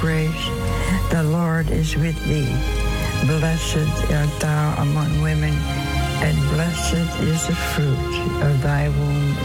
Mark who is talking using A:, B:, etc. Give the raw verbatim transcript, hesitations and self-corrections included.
A: grace. The Lord is with thee. Blessed art thou among women, and blessed is the fruit of thy womb,